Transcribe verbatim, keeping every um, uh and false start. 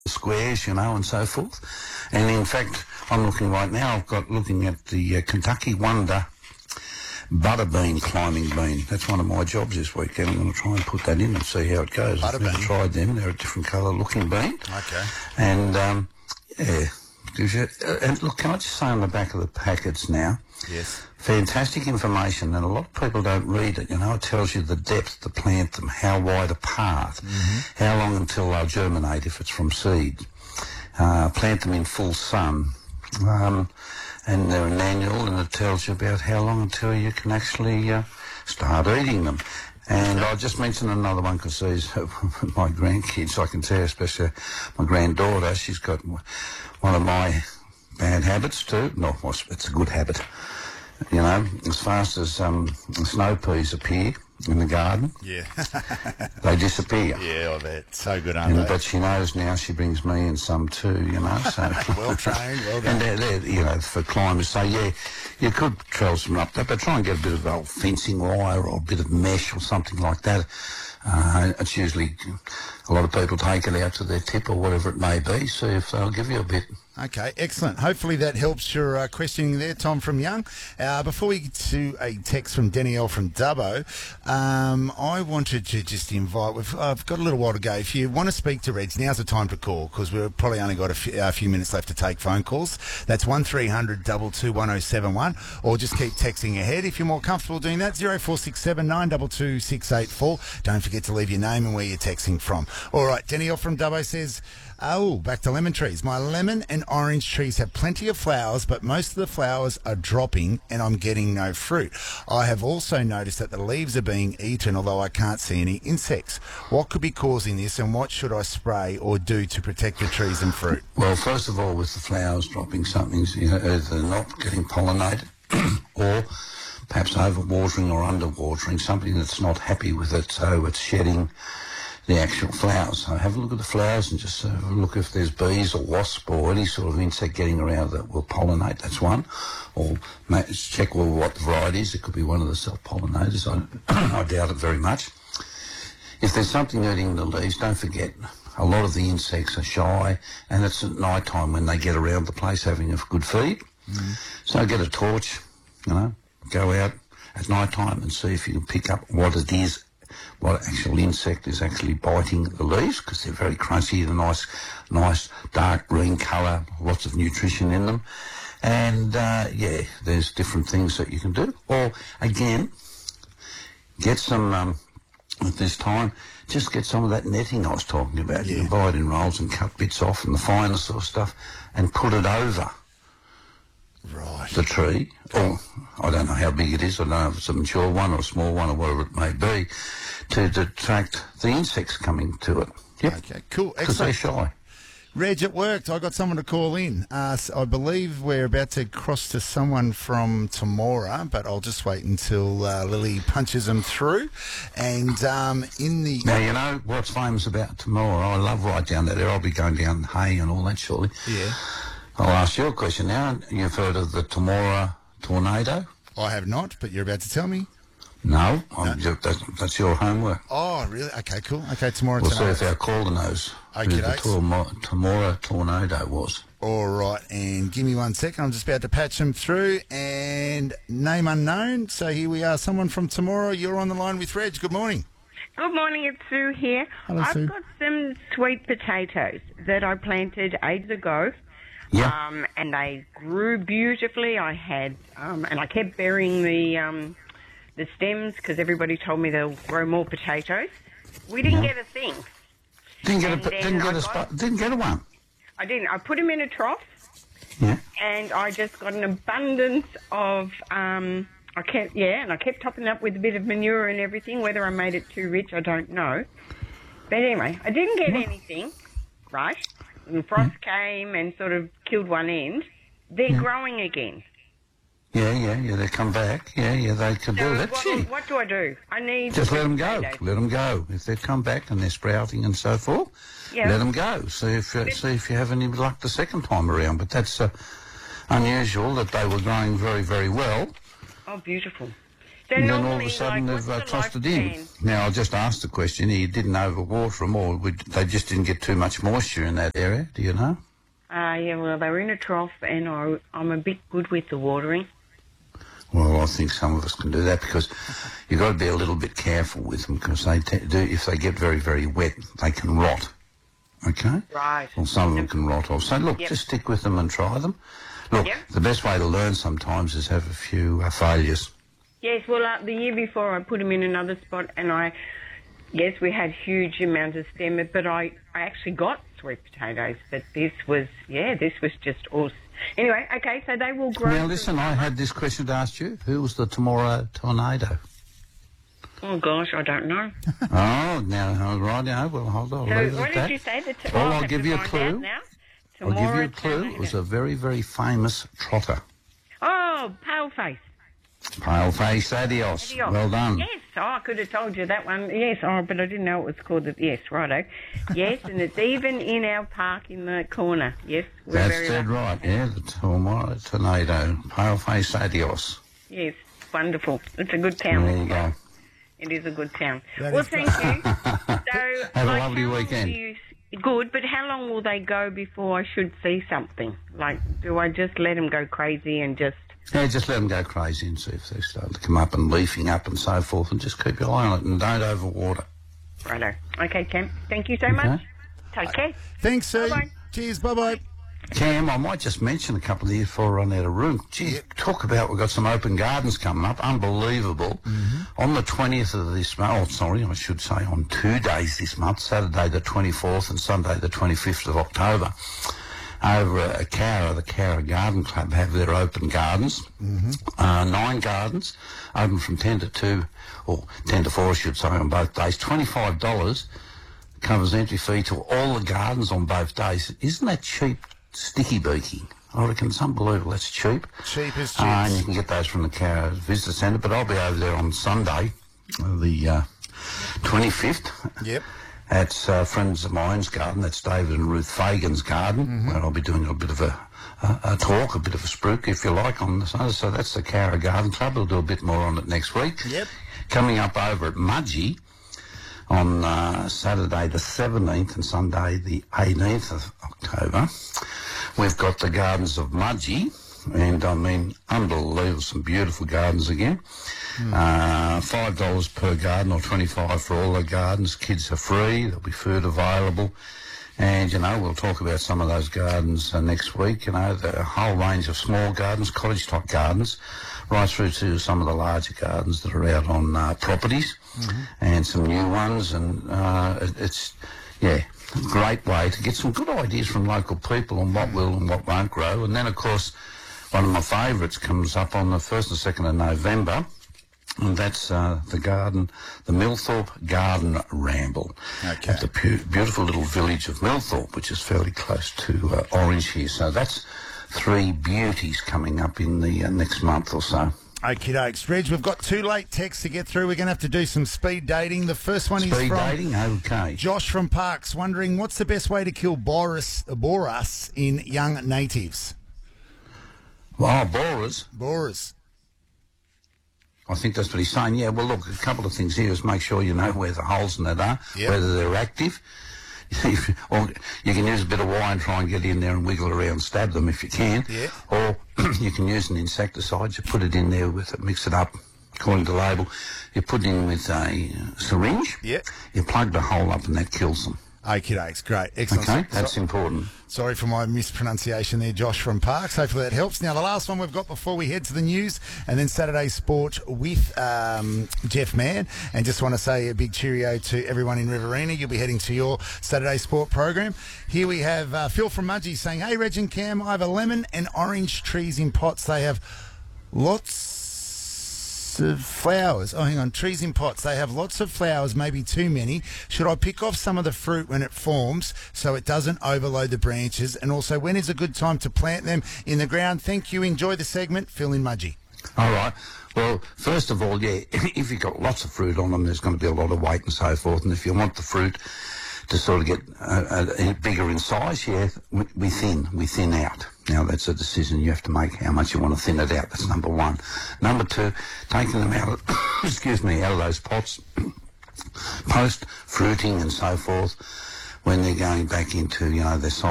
squares, you know, and so forth. And in fact, I'm looking right now, I've got looking at the uh, Kentucky Wonder Butterbean climbing bean. That's one of my jobs this weekend. I'm going to try and put that in and see how it goes. I've never tried them. They're a different colour looking bean. Okay. And, um, yeah, gives you, uh, and look, can I just say on the back of the packets now? Yes. Fantastic information, and a lot of people don't read it. You know, it tells you the depth to plant them, how wide apart, mm-hmm. how long until they'll germinate if it's from seed. Uh, plant them in full sun. Um, and they're an annual, and it tells you about how long until you can actually uh, start eating them. And I'll just mention another one because these my grandkids, I can tell, especially my granddaughter, she's got one of my bad habits too. No, it's a good habit. You know, as fast as um, snow peas appear in the garden, yeah, they disappear. Yeah, I bet. So good, aren't and, they? But she knows now she brings me in some too, you know. So well trained, well done. And they're, they're, you know, for climbers, so yeah, you could trail some up there, but try and get a bit of old fencing wire or a bit of mesh or something like that. Uh, it's usually, a lot of people take it out to their tip or whatever it may be, see if they'll give you a bit. Okay, excellent. Hopefully that helps your uh, questioning there, Tom from Young. Uh, before we get to a text from Danielle from Dubbo, um, I wanted to just invite, we've, I've got a little while to go. If you want to speak to Reg, now's the time to call because we've probably only got a few, a few minutes left to take phone calls. That's one three hundred two two one oh seven one, or just keep texting ahead if you're more comfortable doing that. zero four six seven nine two two six eight four. Don't forget to leave your name and where you're texting from. All right, Danielle from Dubbo says, oh, back to lemon trees. My lemon and orange trees have plenty of flowers, but most of the flowers are dropping and I'm getting no fruit. I have also noticed that the leaves are being eaten, although I can't see any insects. What could be causing this, and what should I spray or do to protect the trees and fruit? Well, first of all, with the flowers dropping, something's, you know, either not getting pollinated or perhaps overwatering or underwatering, something that's not happy with it, so it's shedding the actual flowers. So have a look at the flowers and just uh, look if there's bees or wasps or any sort of insect getting around that will pollinate. That's one. Or check well what the variety is. It could be one of the self-pollinators. I, I doubt it very much. If there's something eating the leaves, don't forget, a lot of the insects are shy, and it's at night time when they get around the place having a good feed. Mm-hmm. So get a torch, you know, go out at night time and see if you can pick up what it is, what actual insect is actually biting the leaves, because they're very crunchy, the nice, nice dark green colour, lots of nutrition in them. And, uh, yeah, there's different things that you can do. Or, again, get some, um, at this time, just get some of that netting I was talking about. Yeah. You can buy it in rolls and cut bits off and the finer sort of stuff and put it over right. the tree. Or, I don't know how big it is, I don't know if it's a mature one or a small one or whatever it may be, to detract the insects coming to it. Yep. Okay, cool. Because they're shy. Reg, it worked. I got someone to call in. Uh, I believe we're about to cross to someone from Temora, but I'll just wait until uh, Lily punches them through. And um, in the... Now, you know what's famous about Temora? I love right down there. I'll be going down Hay and all that shortly. Yeah. I'll ask you a question now. You've heard of the Temora tornado? I have not, but you're about to tell me. No, I'm, no. That's, that's your homework. Oh, really? Okay, cool. Okay, tomorrow. We'll see if our caller knows okay, who the Temora tornado was. All right, and give me one second. I'm just about to patch them through. And name unknown. So here we are. Someone from Temora. You're on the line with Reg. Good morning. Good morning. It's Sue here. Hello, I've Sue. got some sweet potatoes that I planted ages ago. Yeah. Um, and they grew beautifully. I had, um, and I kept burying the um, the stems because everybody told me they'll grow more potatoes. We didn't yeah. get a thing. Didn't get a didn't get a spot, didn't get a one. I didn't. I put them in a trough. Yeah. And I just got an abundance of. Um, I kept yeah, and I kept topping up with a bit of manure and everything. Whether I made it too rich, I don't know. But anyway, I didn't get what? anything, right? And frost mm. came and sort of killed one end. They're yeah. growing again. Yeah, yeah, yeah, they come back. Yeah, yeah, they can so do that. What, what do I do? I need... Just let them go. Let them go. If they come back and they're sprouting and so forth, yeah. let them go. See if, uh, see if you have any luck the second time around. But that's uh, unusual that they were growing very, very well. Oh, beautiful. They're And then all of normally a sudden like, they've what's uh, the tossed it in. lifespan? Now, I'll just ask the question. You didn't overwater them, or would, they just didn't get too much moisture in that area? Do you know? Uh, yeah, well, they were in a trough, and I, I'm a bit good with the watering. Well, I think some of us can do that because you've got to be a little bit careful with them because they te- do, if they get very, very wet, they can rot. Okay? Right. Well, some of them can rot off. So, look, Yep. just stick with them and try them. Look, Yep. the best way to learn sometimes is have a few uh, failures. Yes, well, uh, the year before I put them in another spot, and I, yes, we had huge amount of stem, but I, I actually got sweet potatoes. But this was, yeah, this was just awesome. Anyway, okay, so they will grow. Now, listen, I had this question to ask you. Who was the tomorrow tornado? Oh gosh, I don't know. Oh, now, right now, well, hold on. So leave it what at did that. you say? The t- Well, oh, I'll have give to you a find clue. out now. I'll give you Tomorrow a clue. It was tornado. a very, very famous trotter. Oh, paleface. Paleface Adios. Adios. Well done. Yes, oh, I could have told you that one. Yes, oh, but I didn't know it was called the. Yes, righto. Yes, and it's even in our park in the corner. Yes, we're That's very dead lucky. right, yeah, the tomorrow tornado. Paleface Adios. Yes, wonderful. It's a good town. There you go. It is a good town. That Well, is- thank you. So, Have a like, lovely how long weekend. do you- good, but how long will they go before I should see something? Like, do I just let them go crazy and just... Yeah, just let them go crazy and see if they start to come up and leafing up and so forth, and just keep your eye on it and don't overwater. Righto. Okay, Cam. Thank you so much. Take care. Thanks, Sue. Bye-bye. Cheers. Bye-bye. Cam, I might just mention a couple of these before I run out of room. Gee, talk about, we've got some open gardens coming up, unbelievable. On the twentieth of this month, oh, sorry, I should say on two days this month, Saturday the twenty-fourth and Sunday the twenty-fifth of October, over at Cowra, the Cowra Garden Club have their open gardens. Uh, nine gardens, open from ten to two, or ten to four I should say, on both days. twenty-five dollars covers entry fee to all the gardens on both days. Isn't that cheap? Sticky beaky. I reckon it's unbelievable. That's cheap. Cheap as chips. Uh, and you can get those from the Cowra Visitor Centre. But I'll be over there on Sunday, uh, the uh, twenty-fifth. Yep. At uh, friends of mine's garden. That's David and Ruth Fagan's garden, Mm-hmm. where I'll be doing a bit of a, a, a talk, a bit of a spruik, if you like, on the Sunday. So that's the Cowra Garden Club. We'll do a bit more on it next week. Yep. Coming up over at Mudgee on uh, Saturday the seventeenth and Sunday the eighteenth of October. We've got the Gardens of Mudgee, and I mean, unbelievable, some beautiful gardens again. Mm. Uh, five dollars per garden, or twenty-five dollars for all the gardens. Kids are free, there'll be food available. And, you know, we'll talk about some of those gardens uh, next week. You know, the whole range of small gardens, cottage-type gardens, right through to some of the larger gardens that are out on uh, properties, Mm-hmm. and some new ones. And uh, it, it's, yeah, a great way to get some good ideas from local people on what will and what won't grow. And then, of course, one of my favourites comes up on the first and second of November, and that's uh, the garden, the Millthorpe Garden Ramble. Okay. At the pu- beautiful little village of Millthorpe, which is fairly close to uh, Orange here. So that's three beauties coming up in the uh, next month or so. Okie dokes. Reg, we've got two late texts to get through. We're going to have to do some speed dating. The first one is Speed from dating, okay. Josh from Parks, wondering what's the best way to kill borus, borus in young natives? Well, borers, Borus. I think that's what he's saying. Yeah, well, look, a couple of things here is make sure you know where the holes in it are, Yep. whether they're active. Or you can use a bit of wire and try and get in there and wiggle around, stab them if you can. Yeah. Or you can use an insecticide. You put it in there with it, mix it up according to the label. You put it in with a syringe. Yep. You plug the hole up and that kills them. Okie dokes. Great. Excellent. Okay, So- that's important. Sorry for my mispronunciation there, Josh from Parks. Hopefully that helps. Now, the last one we've got before we head to the news and then Saturday Sport with um, Jeff Mann. And just want to say a big cheerio to everyone in Riverina. You'll be heading to your Saturday Sport program. Here we have uh, Phil from Mudgee saying, hey, Reg and Cam, I have a lemon and orange trees in pots. They have lots of flowers. Oh, hang on. Trees in pots. They have lots of flowers, maybe too many. Should I pick off some of the fruit when it forms so it doesn't overload the branches? And also, when is a good time to plant them in the ground? Thank you. Enjoy the segment. Phil in Mudgee. All right. Well, first of all, yeah, if you've got lots of fruit on them, there's going to be a lot of weight and so forth. And if you want the fruit to sort of get uh, uh, bigger in size, yeah, we, we thin, we thin out. Now, that's a decision you have to make, how much you want to thin it out. That's number one. Number two, taking them out of, excuse me, out of those pots, post-fruiting and so forth, when they're going back into, you know, their